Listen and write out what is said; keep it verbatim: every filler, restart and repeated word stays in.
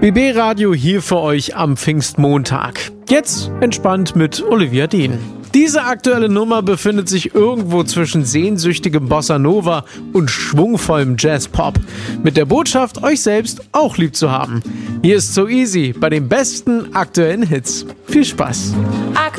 B B Radio hier für euch am Pfingstmontag. Jetzt entspannt mit Olivia Dean. Diese aktuelle Nummer befindet sich irgendwo zwischen sehnsüchtigem Bossa Nova und schwungvollem Jazz-Pop. Mit der Botschaft, euch selbst auch lieb zu haben. Hier ist So Easy bei den besten aktuellen Hits. Viel Spaß!